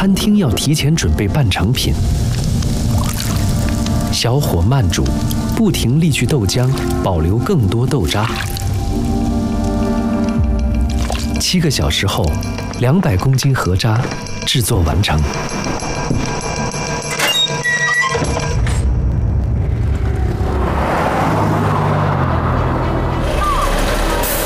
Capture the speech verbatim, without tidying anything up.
餐厅要提前准备半成品，小火慢煮，不停沥去豆浆，保留更多豆渣。七个小时后，两百公斤河渣制作完成。